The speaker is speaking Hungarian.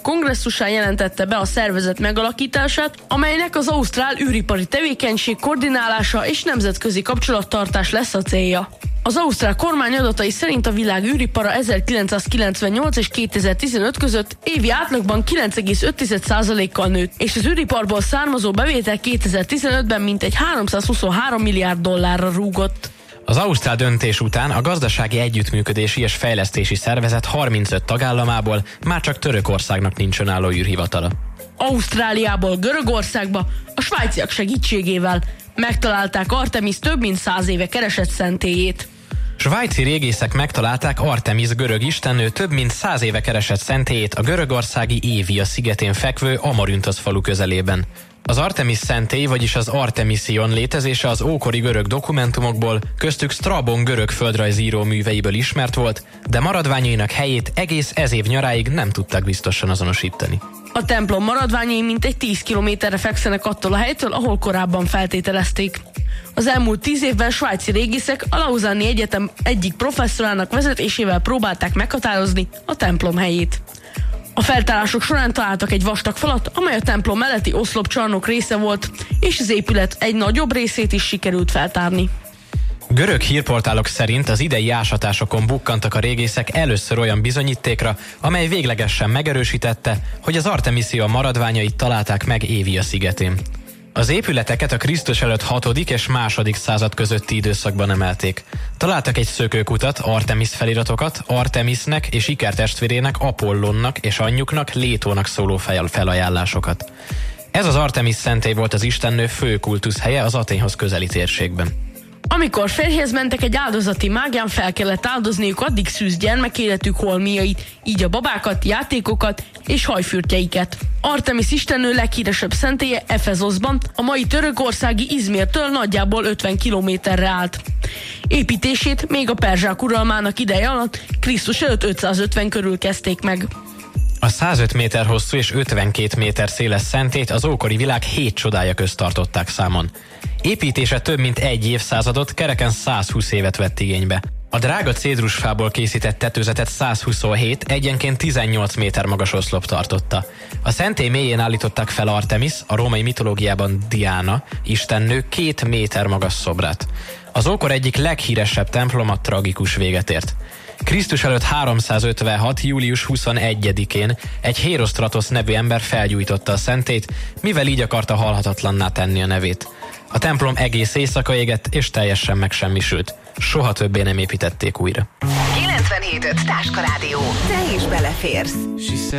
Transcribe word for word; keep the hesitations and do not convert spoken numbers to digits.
kongresszusán jelentette be a szervezet megalakítását, amelynek az ausztrál űripari tevékenység koordinálása és nemzetközi kapcsolattartás lesz a célja. Az ausztrál kormány adatai szerint a világ űripara ezerkilencszázkilencvennyolc és kétezer-tizenöt között évi átlagban kilenc egész öt százalékkal nőtt, és az űriparból származó bevétel kétezer-tizenötben mintegy háromszázhuszonhárom milliárd dollárra rúgott. Az ausztrál döntés után a Gazdasági Együttműködési és Fejlesztési Szervezet harmincöt tagállamából már csak Törökországnak nincs önálló űrhivatala. Ausztráliából Görögországba a svájciak segítségével megtalálták Artemis több mint száz éve keresett szentélyét. Svájci régészek megtalálták Artemis görög istennő több mint száz éve keresett szentélyét a görögországi Évia szigetén fekvő Amaryntosz falu közelében. Az Artemis szentély, vagyis az Artemision létezése az ókori görög dokumentumokból, köztük Strabon görög földrajzíró műveiből ismert volt, de maradványainak helyét egész ez év nyaráig nem tudták biztosan azonosítani. A templom maradványai mintegy tíz kilométerre fekszenek attól a helytől, ahol korábban feltételezték. Az elmúlt tíz évben svájci régészek a Lausanne-i Egyetem egyik professzorának vezetésével próbálták meghatározni a templom helyét. A feltárások során találtak egy vastag falat, amely a templom melletti oszlopcsarnok része volt, és az épület egy nagyobb részét is sikerült feltárni. Görög hírportálok szerint az idei ásatásokon bukkantak a régészek először olyan bizonyítékra, amely véglegesen megerősítette, hogy az Artemision maradványait találták meg Évia szigetén. Az épületeket a Krisztus előtt hatodik és második század közötti időszakban emelték. Találtak egy szökőkutat, Artemis feliratokat, Artemisnek és ikertestvérének, Apollonnak és anyjuknak, Létónak szóló felajánlásokat. Ez az Artemis szentély volt az istennő fő kultuszhelye az Athénhoz közeli térségben. Amikor férjhez mentek egy áldozati mágián, fel kellett áldozniuk addig szűz gyermekéletük holmiait, így a babákat, játékokat és hajfürtjeiket. Artemis istennő leghíresebb szentélye Efezoszban, a mai törökországi Izmirtől nagyjából ötven kilométerre állt. Építését még a perzsák uralmának ideje alatt Krisztus előtt ötszázötven körül kezdték meg. A százöt méter hosszú és ötvenkét méter széles szentét az ókori világ hét csodája közt tartották számon. Építése több mint egy évszázadot, kereken százhúsz évet vett igénybe. A drága cédrusfából készített tetőzetet százhuszonhét, egyenként tizennyolc méter magas oszlop tartotta. A szentély mélyén állították fel Artemis, a római mitológiában Diana, istennő két méter magas szobrát. Az ókor egyik leghíresebb temploma tragikus véget ért. Krisztus előtt háromszázötvenhat. július huszonegyedikén egy Hérosztratosz nevű ember felgyújtotta a szentét, mivel így akarta halhatatlanná tenni a nevét. A templom egész éjszaka égett és teljesen megsemmisült. Soha többé nem építették újra. kilencvenhét öt Táska Rádió. Te is beleférsz.